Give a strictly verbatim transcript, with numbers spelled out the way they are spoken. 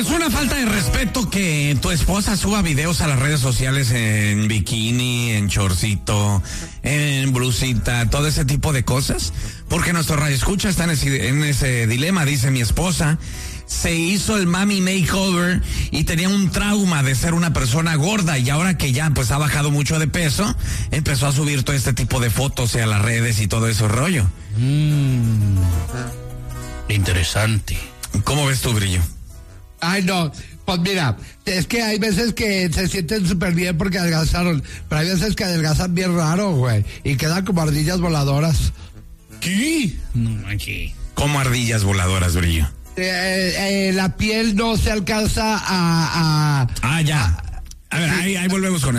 Es una falta de respeto que tu esposa suba videos a las redes sociales en bikini, en chorcito, en blusita, todo ese tipo de cosas. Porque nuestro radioescucha está en ese, en ese dilema. Dice: mi esposa se hizo el mami makeover y tenía un trauma de ser una persona gorda, y ahora que ya pues ha bajado mucho de peso, empezó a subir todo este tipo de fotos a las redes y todo ese rollo. Mm, interesante. ¿Cómo ves tu Brillo? Ay, no, pues mira, es que hay veces que se sienten súper bien porque adelgazaron, pero hay veces que adelgazan bien raro, güey, y quedan como ardillas voladoras. ¿Qué? No manches. Como ardillas voladoras, Brillo. Eh, eh, la piel no se alcanza a... a Ah, ya. A ver, ahí, ahí volvemos con eso.